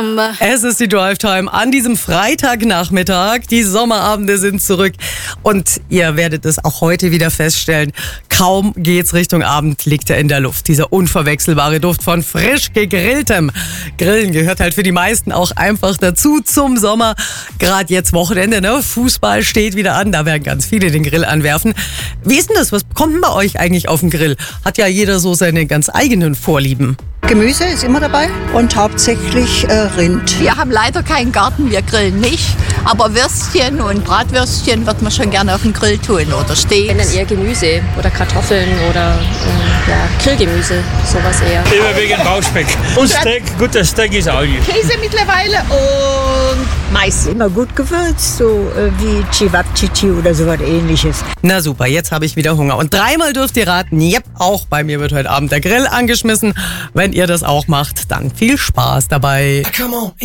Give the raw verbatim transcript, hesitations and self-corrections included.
Samba. Es ist die Drive Time an diesem Freitagnachmittag. Die Sommerabende sind zurück. Und ihr werdet es auch heute wieder feststellen. Kaum geht's Richtung Abend, liegt er in der Luft. Dieser unverwechselbare Duft von frisch gegrilltem. Grillen gehört halt für die meisten auch einfach dazu zum Sommer. Gerade jetzt Wochenende, ne? Fußball steht wieder an. Da werden ganz viele den Grill anwerfen. Wie ist denn das? Was kommt denn bei euch eigentlich auf den Grill? Hat ja jeder so seine ganz eigenen Vorlieben. Gemüse ist immer dabei und hauptsächlich äh, Rind. Wir haben leider keinen Garten, wir grillen nicht. Aber Würstchen und Bratwürstchen wird man schon gerne auf den Grill tun oder Steaks. Wenn dann eher Gemüse oder Kartoffeln oder äh, ja, Grillgemüse, sowas eher. Immer wegen Bauchspeck. Und Steak, guter Steak ist auch nicht. Käse mittlerweile und Mais. Immer gut gewürzt, so äh, wie Cevapcici oder sowas ähnliches. Na super, jetzt habe ich wieder Hunger. Und dreimal dürft ihr raten, yep, auch bei mir wird heute Abend der Grill angeschmissen. Wenn ihr das auch macht, dann viel Spaß dabei. Come on.